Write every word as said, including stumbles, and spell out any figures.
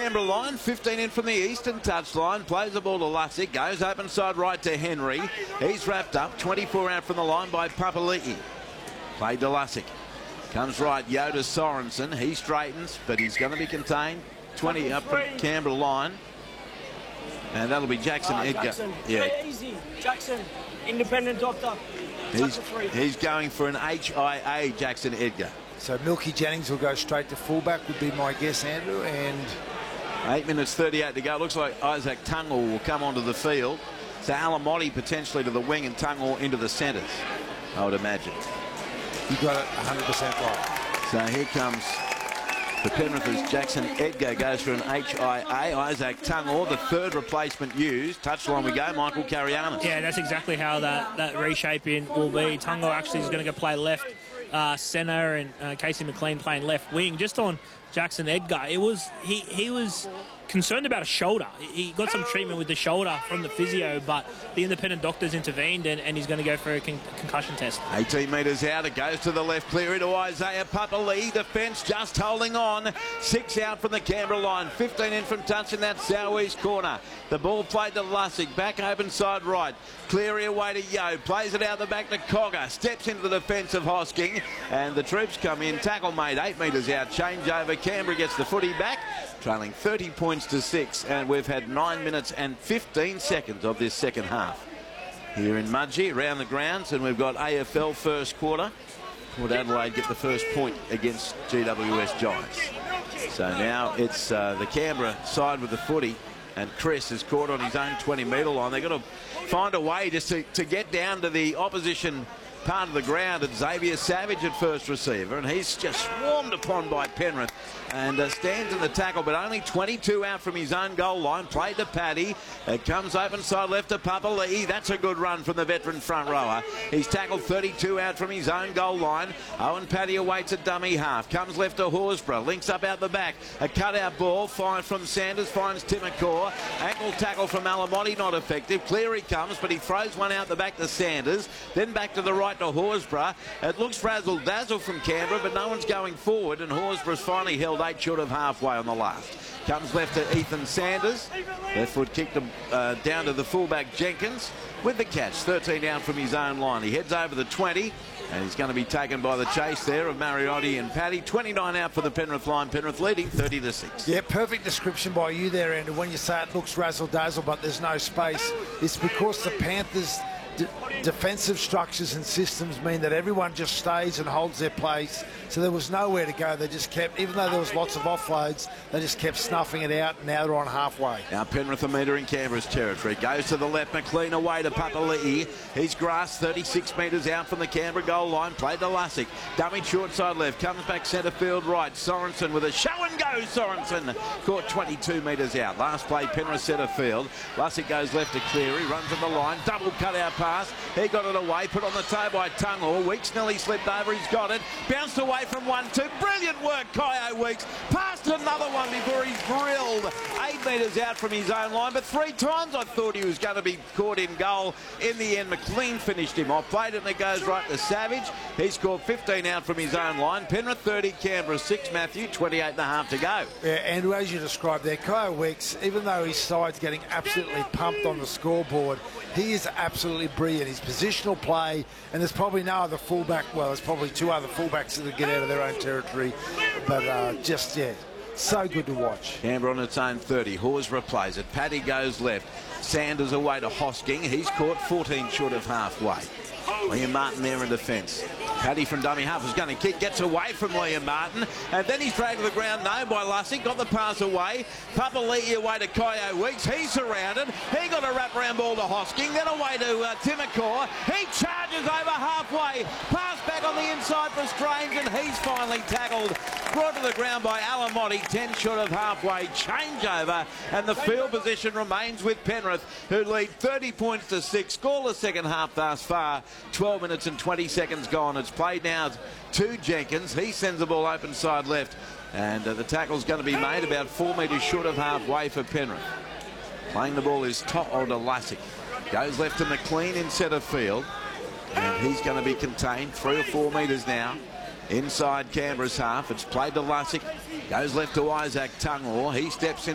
Canberra line, fifteen in from the eastern touchline, plays the ball to Lussick, goes open side right to Henry. He's wrapped up, twenty-four out from the line by Papali'i. Played to Lussick. Comes right, Yoda Sorensen. He straightens, but he's going to be contained. twenty up from Canberra line. And that'll be Jackson ah, Edgar. Jackson. Yeah. yeah, easy. Jackson, independent doctor. He's, he's going for an H I A, Jackson Edgar. So Milky Jennings will go straight to fullback, would be my guess, Andrew. And eight minutes thirty-eight to go. Looks like Isaac Tungall will come onto the field. So Alamotti potentially to the wing and Tungall into the centres, I would imagine. You got it one hundred percent right. So here comes the Penrith's Jackson Edgar, goes for an H I A. Isaac Tungall, the third replacement used. Touchline we go, Michael Carianis. Yeah, that's exactly how that, that reshaping will be. Tungall actually is going to go play left uh, centre, and uh, Casey McLean playing left wing. Just on Jackson Edgar, it was he he was concerned about a shoulder. He got some treatment with the shoulder from the physio, but the independent doctors intervened, and, and he's going to go for a con concussion test. eighteen metres out, it goes to the left, clear into Isaiah Papali'i. Defence just holding on. Six out from the Canberra line, fifteen in from touch in that southeast corner. The ball played to Lussick, back open side right. Cleary away to Yo, plays it out the back to Cogger, steps into the defence of Hosking, and the troops come in. Tackle made eight metres out, change over. Canberra gets the footy back, trailing thirty points to six, and we've had nine minutes and fifteen seconds of this second half here in Mudgee around the grounds, and we've got A F L first quarter. Port Adelaide get the first point against G W S Giants. So now it's uh, the Canberra side with the footy, and Chris is caught on his own twenty metre line. They've got to find a way just to, to get down to the opposition part of the ground. At Xavier Savage at first receiver, and he's just swarmed upon by Penrith, and uh, stands in the tackle, but only twenty-two out from his own goal line. Played to Paddy. It comes open side left to Papali'i. That's a good run from the veteran front rower. He's tackled thirty-two out from his own goal line. Owen Paddy awaits a dummy half. Comes left to Horsburgh. Links up out the back. A cutout ball. Fine from Sanders. Finds Timacor. Ankle tackle from Alamotti. Not effective. Cleary comes, but he throws one out the back to Sanders. Then back to the right to Horsburgh. It looks razzle dazzle from Canberra, but no one's going forward, and Horsburgh's finally held eight short of halfway on the last. Comes left to Ethan Sanders. Left foot kicked him uh, down to the fullback Jenkins with the catch. thirteen down from his own line. He heads over the twenty, and he's going to be taken by the chase there of Mariotti and Paddy. twenty-nine out for the Penrith line. Penrith leading thirty to six. Yeah, perfect description by you there, Andrew. When you say it looks razzle-dazzle, but there's no space, it's because the Panthers' De defensive structures and systems mean that everyone just stays and holds their place. So there was nowhere to go. They just kept, even though there was lots of offloads, they just kept snuffing it out, and now they're on halfway. Now Penrith a metre in Canberra's territory. Goes to the left, McLean away to Papali'i. He's grass thirty-six metres out from the Canberra goal line. Played to Lussick. Dummy short side left. Comes back centre field right. Sorensen with a show and go. Sorensen caught twenty-two metres out. Last play Penrith centre field. Lussick goes left to Cleary. Runs on the line. Double cut out pass. He got it away. Put on the toe by Tungall. Weeks nearly slipped over. He's got it. Bounced away from one, two. Brilliant work, Kyo Weeks. Passed another one before he's drilled eight metres out from his own line. But three times I thought he was going to be caught in goal. In the end, McLean finished him off. Played it and it goes right to Savage. He scored fifteen out from his own line. Penrith thirty, Canberra six. Matthew, twenty-eight and a half to go. Yeah, Andrew, as you described there, Kyo Weeks, even though his side's getting absolutely pumped on the scoreboard, he is absolutely brilliant. His positional play, and there's probably no other fullback, well, there's probably two other fullbacks that get out of their own territory, but uh, just, yeah, so good to watch. Canberra on its own thirty. Horsburgh plays it. Paddy goes left. Sanders away to Hosking. He's caught fourteen short of halfway. Liam Martin there in defence. Paddy from dummy half is going to kick, gets away from Liam Martin, and then he's dragged to the ground, no, by Lussick, got the pass away. Papali'i away to Kyo Weeks, he's surrounded, he got a wrap-around ball to Hosking, then away to uh, Timacor, he charges over halfway, pass back on the inside for Strange, and he's finally tackled, brought to the ground by Alamotti, ten short of halfway, changeover, and the field position remains with Penrith, who lead thirty points to six, scoreless second half thus far, twelve minutes and twenty seconds gone. It's played now to Jenkins. He sends the ball open side left, and uh, the tackle's going to be made about four metres short of halfway for Penrith. Playing the ball is To'o to Lussick. Goes left to McLean in centre field, and he's going to be contained three or four metres now inside Canberra's half. It's played to Lussick. Goes left to Isaac Tungall. He steps in